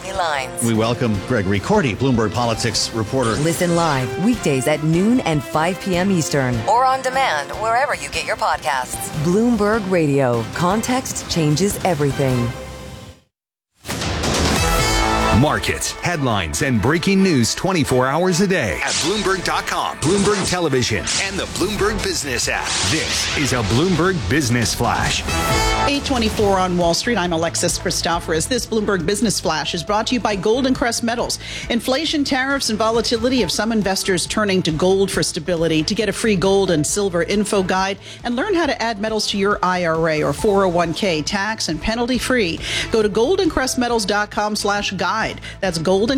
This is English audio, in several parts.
Party Lines. We welcome Gregory Cordy, Bloomberg Politics reporter. Listen live weekdays at noon and 5 p.m. Eastern. Or on demand wherever you get your podcasts. Bloomberg Radio. Context changes everything. Markets, headlines, and breaking news 24 hours a day at Bloomberg.com, Bloomberg Television, and the Bloomberg Business app. This is a Bloomberg Business Flash. 8:24 on Wall Street. I'm Alexis Christoforous. This Bloomberg Business Flash is brought to you by Golden Crest Metals. Inflation, tariffs, and volatility have some investors turning to gold for stability. To get a free gold and silver info guide and learn how to add metals to your IRA or 401k tax and penalty free, go to goldencrestmetals.com/guide. That's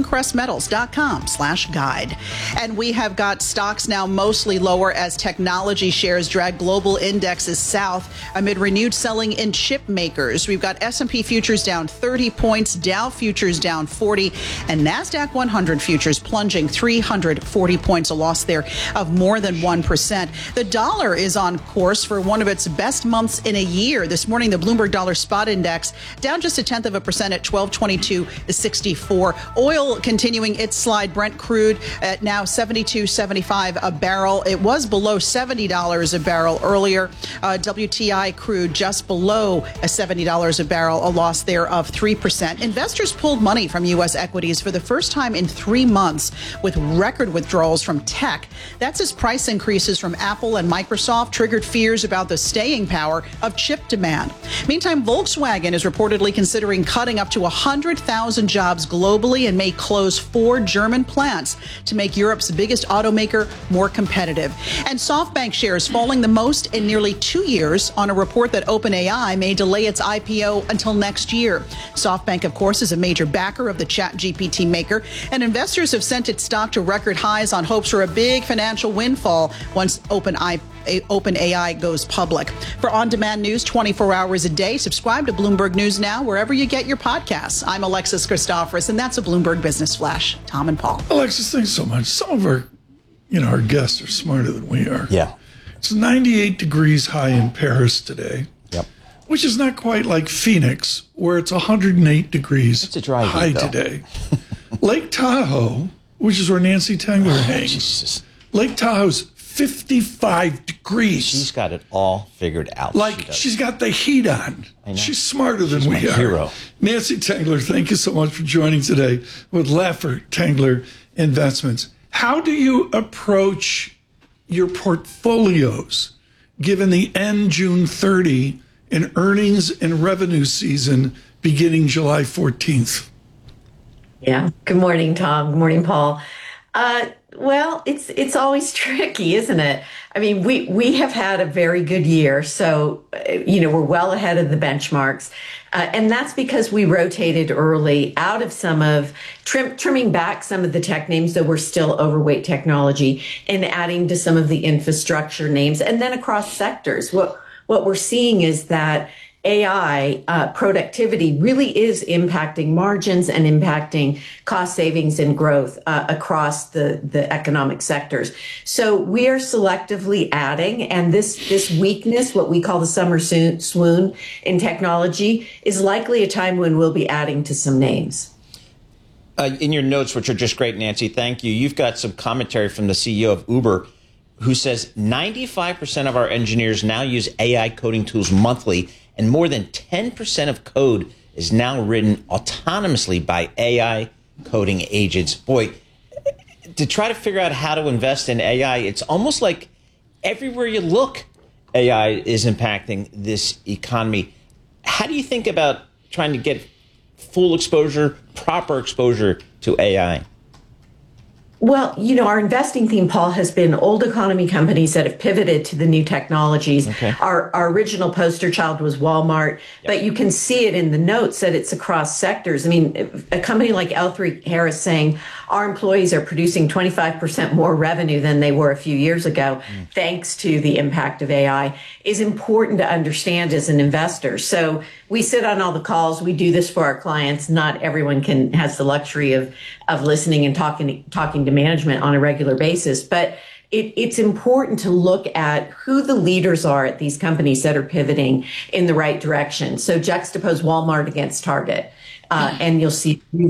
goldencrestmetals.com/guide. And we have got stocks now mostly lower as technology shares drag global indexes south amid renewed selling in chip makers. We've got S&P futures down 30 points, Dow futures down 40, and NASDAQ 100 futures plunging 340 points, a loss there of more than 1%. The dollar is on course for one of its best months in a year. This morning, the Bloomberg Dollar Spot Index down just 0.1% at 1222.64. Oil continuing its slide. Brent crude at now $72.75 a barrel. It was below $70 a barrel earlier. WTI crude just below $70 a barrel, a loss there of 3%. Investors pulled money from U.S. equities for the first time in 3 months with record withdrawals from tech. That's as price increases from Apple and Microsoft triggered fears about the staying power of chip demand. Meantime, Volkswagen is reportedly considering cutting up to 100,000 jobs globally and may close 4 German plants to make Europe's biggest automaker more competitive. And SoftBank shares falling the most in nearly 2 years on a report that OpenAI may delay its IPO until next year. SoftBank, of course, is a major backer of the ChatGPT maker, and investors have sent its stock to record highs on hopes for a big financial windfall once OpenAI goes public. For on-demand news 24 hours a day, subscribe to Bloomberg News Now wherever you get your podcasts. I'm Alexis Christoforous, and that's a Bloomberg Business Flash. Tom and Paul. Alexis, thanks so much. Some of our guests are smarter than we are. Yeah. It's 98 degrees high in Paris today. Yep. Which is not quite like Phoenix, where it's 108 degrees it's a dry high heat, today. Lake Tahoe, which is where Nancy Tengler hangs. Jesus. Lake Tahoe's 55 degrees. She's got it all figured out. She's got the heat on. I know. She's smarter than we are. Hero. Nancy Tengler, thank you so much for joining today with Laffer Tengler Investments. How do you approach your portfolios given the end June 30 and earnings and revenue season beginning July 14th? Yeah. Good morning, Tom. Good morning, Paul. Well, it's always tricky, isn't it? I mean, we have had a very good year, so we're well ahead of the benchmarks, and that's because we rotated early out of some of trimming back some of the tech names that were still overweight technology and adding to some of the infrastructure names, and then across sectors. What we're seeing is that AI productivity really is impacting margins and impacting cost savings and growth across the economic sectors. So we are selectively adding, and this weakness, what we call the summer swoon in technology, is likely a time when we'll be adding to some names. In your notes, which are just great, Nancy, thank you. You've got some commentary from the CEO of Uber, who says 95% of our engineers now use AI coding tools monthly, and more than 10% of code is now written autonomously by AI coding agents. Boy, to try to figure out how to invest in AI, it's almost like everywhere you look, AI is impacting this economy. How do you think about trying to get full exposure, proper exposure to AI? Well, our investing theme, Paul, has been old economy companies that have pivoted to the new technologies. Okay. Our original poster child was Walmart, but you can see it in the notes that it's across sectors. I mean, a company like L3Harris saying our employees are producing 25% more revenue than they were a few years ago, thanks to the impact of AI, is important to understand as an investor. So we sit on all the calls. We do this for our clients. Not everyone has the luxury of listening and talking to management on a regular basis. But it's important to look at who the leaders are at these companies that are pivoting in the right direction. So juxtapose Walmart against Target, and you'll see